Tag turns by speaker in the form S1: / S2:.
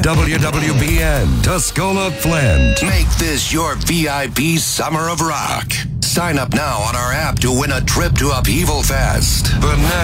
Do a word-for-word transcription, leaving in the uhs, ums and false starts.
S1: W W B N, Tuscola, Flint.
S2: Make this your V I P Summer of Rock. Sign up now on our app to win a trip to Upheaval Fest. But now,